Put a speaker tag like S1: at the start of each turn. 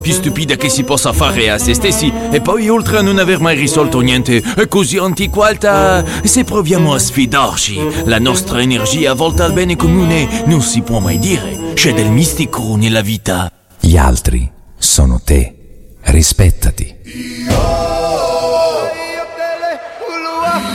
S1: più stupida che si possa fare a se stessi, e poi oltre a non aver mai risolto niente è così antiquata. Se proviamo a sfidarci, la nostra energia volta al bene comune non si può mai dire. C'è del mistico nella vita.
S2: Gli altri sono te. Rispettati.